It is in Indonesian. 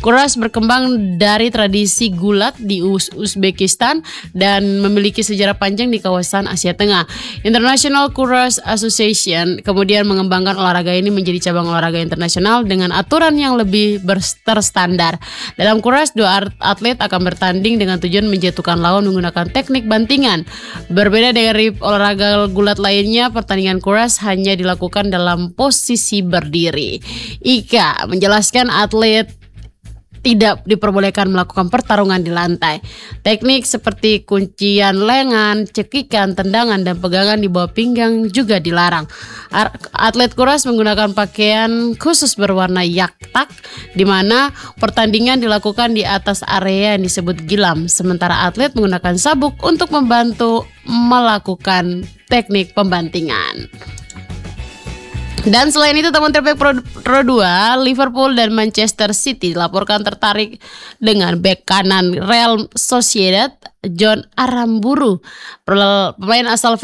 Kuras berkembang dari tradisi gulat di Uzbekistan dan memiliki sejarah panjang di kawasan Asia Tengah. International Kuras Association kemudian mengembangkan olahraga ini menjadi cabang olahraga internasional dengan aturan yang lebih terstandar. Dalam kuras, dua atlet akan bertanding dengan tujuan menjatuhkan lawan menggunakan teknik bantingan. Berbeda dari olahraga gulat lainnya, pertandingan kuras hanya dilakukan dalam posisi berdiri. Ika menjelaskan atlet tidak diperbolehkan melakukan pertarungan di lantai. Teknik seperti kuncian lengan, cekikan, tendangan, dan pegangan di bawah pinggang juga dilarang. Atlet kuras menggunakan pakaian khusus berwarna yaktak, di mana pertandingan dilakukan di atas area yang disebut gilam, sementara atlet menggunakan sabuk untuk membantu melakukan teknik pembantingan. Dan selain itu, teman terbaik Pro 2, Liverpool dan Manchester City dilaporkan tertarik dengan bek kanan Real Sociedad John Aramburu. Pemain asal